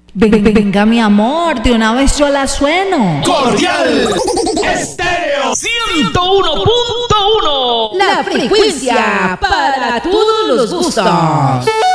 Venga, mi amor, de una vez yo la sueno. Cordial Estéreo 101.1. La frecuencia para todos los gustos.